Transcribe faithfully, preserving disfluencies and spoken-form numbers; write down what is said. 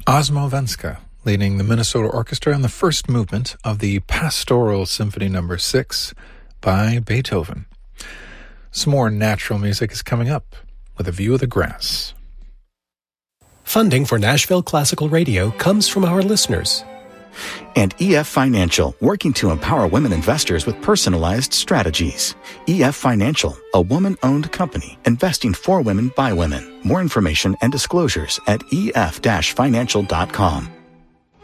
Osmo Venska, leading the Minnesota Orchestra in the first movement of the Pastoral Symphony Number six by Beethoven. Some more natural music is coming up with A View of the Grass. Funding for Nashville Classical Radio comes from our listeners. And E F Financial, working to empower women investors with personalized strategies. E F Financial, a woman-owned company investing for women by women. More information and disclosures at E F financial dot com.